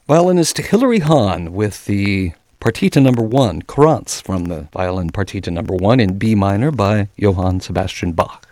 Violinist Hilary Hahn with the Partita Number 1, Courants, from the Violin Partita Number 1 in B minor by Johann Sebastian Bach.